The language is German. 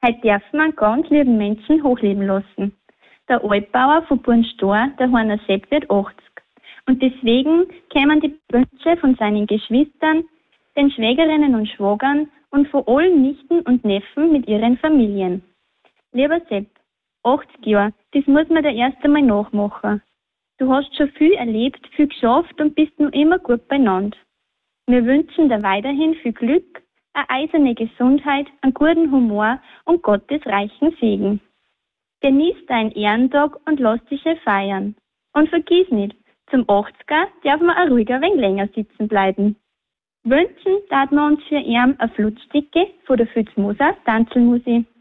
Heute dürfen wir ganz lieben Menschen hochleben lassen. Der Altbauer von Burnstor, der Heiner Sepp, wird 80. Und deswegen kämen die Wünsche von seinen Geschwistern, den Schwägerinnen und Schwagern und von allen Nichten und Neffen mit ihren Familien. Lieber Sepp, 80 Jahre, das muss man dir erst einmal nachmachen. Du hast schon viel erlebt, viel geschafft und bist noch immer gut beieinander. Wir wünschen dir weiterhin viel Glück, eine eiserne Gesundheit, einen guten Humor und Gottes reichen Segen. Genieß deinen Ehrentag und lass dich feiern. Und vergiss nicht, zum 80er darf man ein ruhiger wenig länger sitzen bleiben. Wünschen darf wir uns für ihn eine Flutzdicke von der Fütz Moser Tanzelmusik.